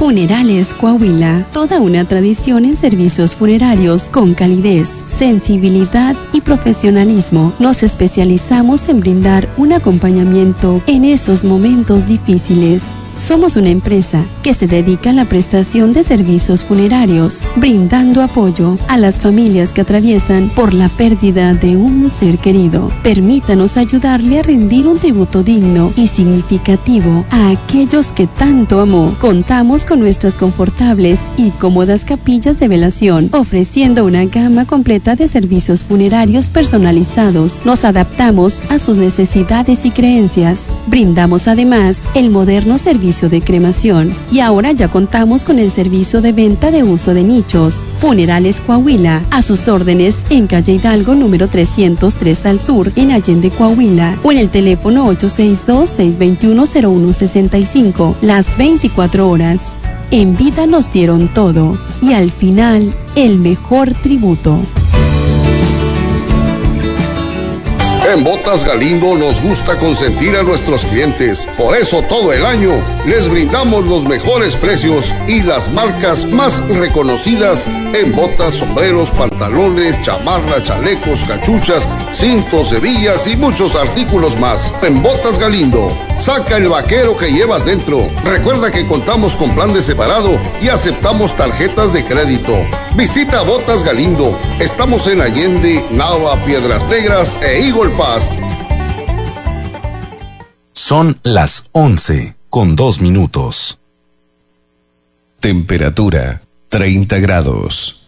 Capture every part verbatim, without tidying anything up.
Funerales Coahuila, toda una tradición en servicios funerarios con calidez, sensibilidad y profesionalismo. Nos especializamos en brindar un acompañamiento en esos momentos difíciles. Somos una empresa que se dedica a la prestación de servicios funerarios, brindando apoyo a las familias que atraviesan por la pérdida de un ser querido. Permítanos ayudarle a rendir un tributo digno y significativo a aquellos que tanto amó. Contamos con nuestras confortables y cómodas capillas de velación, ofreciendo una gama completa de servicios funerarios personalizados. Nos adaptamos a sus necesidades y creencias. Brindamos además el moderno servicio de cremación y ahora ya contamos con el servicio de venta de uso de nichos. Funerales Coahuila, a sus órdenes en calle Hidalgo número trescientos tres al sur en Allende, Coahuila, o en el teléfono ocho seis dos, seis dos uno, cero uno seis cinco, las veinticuatro horas. En vida nos dieron todo y al final el mejor tributo. En Botas Galindo nos gusta consentir a nuestros clientes. Por eso todo el año les brindamos los mejores precios y las marcas más reconocidas en botas, sombreros, pantalones, chamarras, chalecos, cachuchas, cintos, hebillas y muchos artículos más. En Botas Galindo, saca el vaquero que llevas dentro. Recuerda que contamos con plan de separado y aceptamos tarjetas de crédito. Visita Botas Galindo. Estamos en Allende, Nava, Piedras Negras e Eagle Pass. Son las once con dos minutos. Temperatura treinta grados.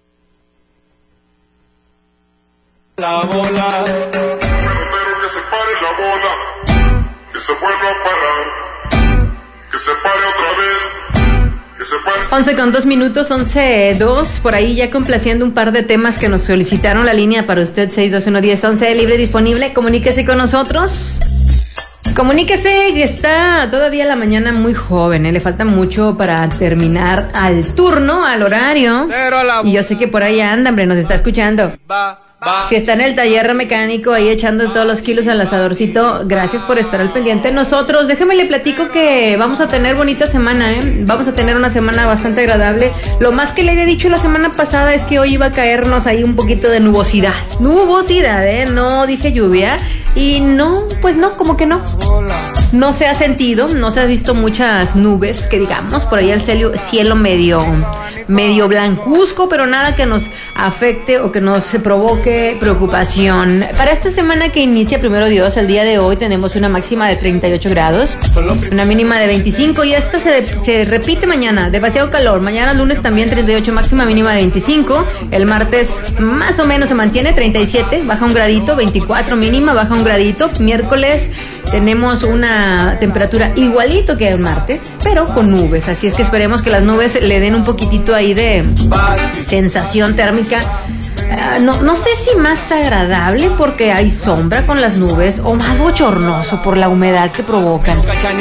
La bola. Pero que se pare la bola. Que se vuelva a parar. Que se pare otra vez. Que se pare. once con dos minutos, once dos, por ahí ya complaciendo un par de temas que nos solicitaron. La línea para usted seis dos uno uno cero once, libre disponible. Comuníquese con nosotros. Comuníquese, que está todavía la mañana muy joven, ¿eh? Le falta mucho para terminar al turno, al horario. Y yo sé que por ahí anda, hombre, nos está escuchando. Si está en el taller mecánico ahí echando todos los kilos al asadorcito, gracias por estar al pendiente de nosotros. Déjeme le platico que vamos a tener bonita semana, ¿eh? Vamos a tener una semana bastante agradable. Lo más que le había dicho la semana pasada es que hoy iba a caernos ahí un poquito de nubosidad. Nubosidad, ¿eh? No dije lluvia. Y no, pues no, como que no. No se ha sentido, no se ha visto muchas nubes, que digamos, por ahí el cielo, cielo medio, medio blancuzco, pero nada que nos afecte o que nos provoque preocupación. Para esta semana que inicia, primero Dios, el día de hoy tenemos una máxima de treinta y ocho grados, una mínima de veinticinco, y esta se, se repite mañana, demasiado calor. Mañana lunes también treinta y ocho, máxima mínima de veinticinco. El martes más o menos se mantiene treinta y siete, baja un gradito, veinticuatro mínima, baja un gradito. Miércoles tenemos una temperatura igualito que el martes, pero con nubes, así es que esperemos que las nubes le den un poquitito ahí de sensación térmica. Uh, no, no sé si más agradable porque hay sombra con las nubes, o más bochornoso por la humedad que provocan.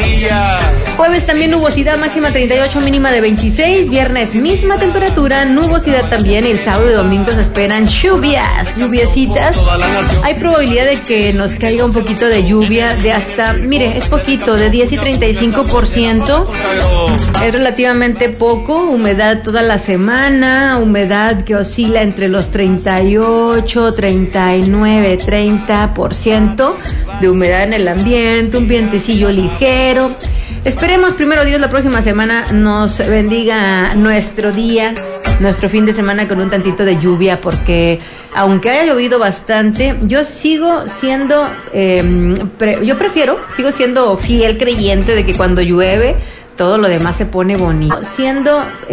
Jueves también nubosidad, máxima treinta y ocho, mínima de veintiséis. Viernes misma temperatura, nubosidad también. Y el sábado y domingo se esperan lluvias, lluviecitas. Hay probabilidad de que nos caiga un poquito de lluvia de hasta, mire, es poquito, de diez y treinta y cinco por ciento. Es relativamente poco. Humedad toda la semana, humedad que oscila entre los treinta y ocho, treinta y nueve, treinta por ciento de humedad en el ambiente, un vientecillo ligero. Esperemos, primero Dios, la próxima semana nos bendiga nuestro día, nuestro fin de semana con un tantito de lluvia, porque aunque haya llovido bastante, yo sigo siendo, eh, pre, yo prefiero, sigo siendo fiel creyente de que cuando llueve, todo lo demás se pone bonito. Siendo